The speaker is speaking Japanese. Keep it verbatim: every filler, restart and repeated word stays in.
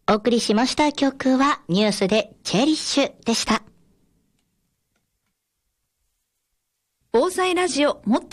お送りしました曲はニュースでチェリッシュでした。 防災ラジオもっと